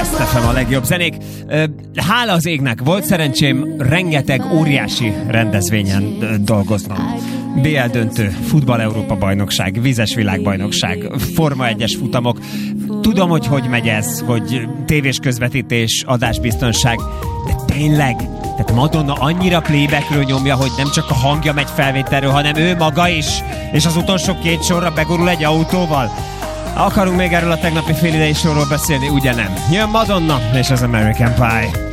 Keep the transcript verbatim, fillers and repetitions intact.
Last ef em a legjobb zenék. Hála az égnek, volt szerencsém rengeteg óriási rendezvényen dolgoznom. bé el döntő, futball Európa bajnokság, vízes világbajnokság, Forma egyes futamok. Tudom, hogy hogy megy ez, hogy tévés közvetítés, adásbiztonság, de tényleg, tehát Madonna annyira playbackről nyomja, hogy nem csak a hangja megy felvételről, hanem ő maga is, és az utolsó két sorra begurul egy autóval. Akarunk még erről a tegnapi félidei sorról beszélni? Ugye nem. Jön Madonna és az American Pie.